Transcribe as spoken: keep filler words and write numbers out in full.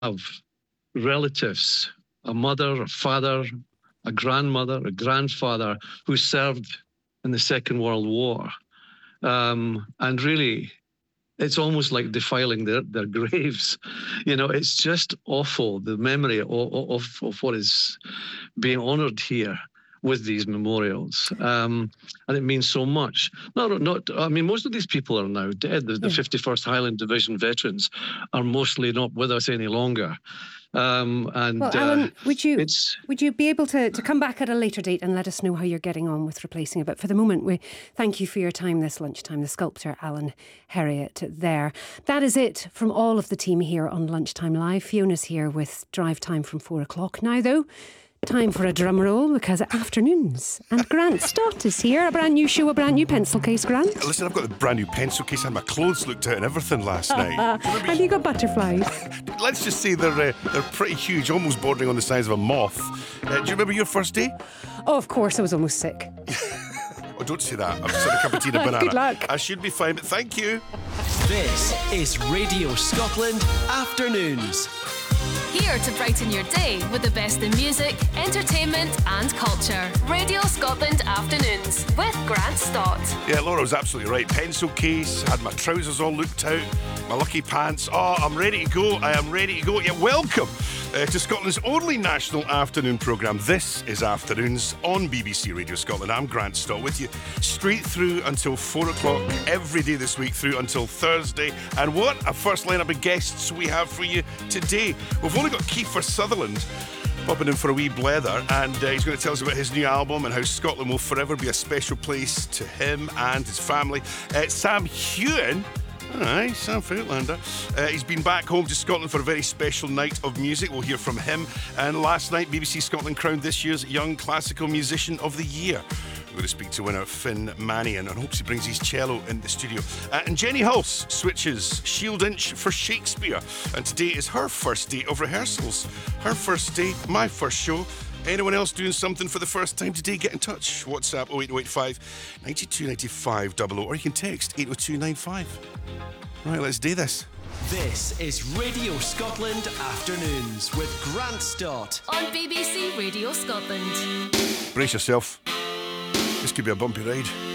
relatives, a mother, a father, a grandmother, a grandfather who served in the Second World War. Um, and really, it's almost like defiling their, their graves. You know, it's just awful, the memory of, of, of what is being honoured here with these memorials. Um, and it means so much. Not, not, I mean, most of these people are now dead. The, the yeah. fifty-first Highland Division veterans are mostly not with us any longer. Um, and well, Alan, uh, would you would you be able to, to come back at a later date and let us know how you're getting on with replacing it? But for the moment, we thank you for your time this lunchtime. The sculptor Alan Herriot there. That is it from all of the team here on Lunchtime Live. Fiona's here with Drive Time from four o'clock now, though. Time for a drum roll because afternoons. And Grant Stott is here. A brand new show, a brand new pencil case, Grant. Listen, I've got the brand new pencil case. I had my clothes looked at and everything last night. Have you got butterflies? Let's just say they're uh, they're pretty huge, almost bordering on the size of a moth. Uh, do you remember your first day? Oh, of course. I was almost sick. Oh, don't say that. I've just had a cup of tea and a banana. Good luck. I should be fine, but thank you. This is Radio Scotland Afternoons. Here to brighten your day with the best in music, entertainment and culture. Radio Scotland Afternoons with Grant Stott. Yeah, Laura was absolutely right. Pencil case, had my trousers all looked out, my lucky pants. Oh, I'm ready to go. I am ready to go. Yeah, welcome uh, to Scotland's only national afternoon programme. This is Afternoons on B B C Radio Scotland. I'm Grant Stott with you straight through until four o'clock every day this week through until Thursday. And what a first lineup of guests we have for you today. We've only got Kiefer Sutherland popping in for a wee blether, and uh, he's going to tell us about his new album and how Scotland will forever be a special place to him and his family. Uh, Sam Heughan, aye, Sam Outlander, uh, he's been back home to Scotland for a very special night of music. We'll hear from him. And last night, B B C Scotland crowned this year's Young Classical Musician of the Year. We're going to speak to winner Finn Mannion and hopes he brings his cello in the studio. Uh, and Jenny Hulse switches Shield Inch for Shakespeare. And today is her first day of rehearsals. Her first day, my first show. Anyone else doing something for the first time today? Get in touch. WhatsApp oh eight oh eight five, nine two nine five double oh, or you can text eight oh two nine five. Right, let's do this. This is Radio Scotland Afternoons with Grant Stott on B B C Radio Scotland. Brace yourself. This could be a bumpy ride.